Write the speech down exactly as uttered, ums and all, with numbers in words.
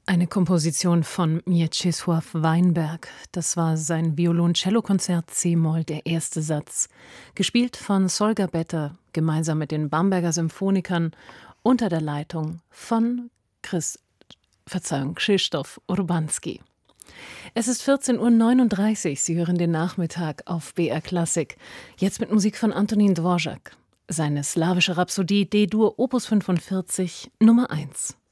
Eine Komposition von Mieczysław Weinberg. Das war sein Violoncellokonzert c-Moll, der erste Satz. Gespielt von Solga Better, gemeinsam mit den Bamberger Symphonikern, unter der Leitung von Chris, Verzeihung, Krzysztof Urbanski. Es ist vierzehn Uhr neununddreißig, Sie hören den Nachmittag auf B R Klassik. Jetzt mit Musik von Antonín Dvořák. Seine slawische Rhapsodie D-Dur Opus fünfundvierzig, Nummer eins.